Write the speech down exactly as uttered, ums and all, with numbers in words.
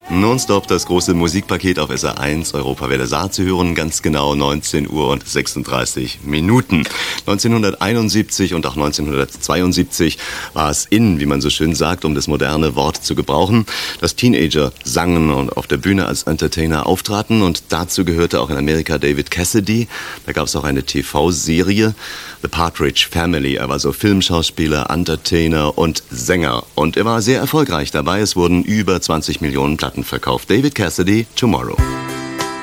Nonstop, das große Musikpaket auf S R eins, Europawelle Saar zu hören, ganz genau neunzehn Uhr und sechsunddreißig Minuten. neunzehnhunderteinundsiebzig und auch neunzehnhundertzweiundsiebzig war es in, wie man so schön sagt, um das moderne Wort zu gebrauchen, dass Teenager sangen und auf der Bühne als Entertainer auftraten, und dazu gehörte auch in Amerika David Cassidy. Da gab es auch eine T V-Serie, The Partridge Family. Er war so Filmschauspieler, Entertainer und Sänger, und er war sehr erfolgreich dabei. Es wurden über zwanzig Millionen Platten verkauft. David Cassidy, Tomorrow.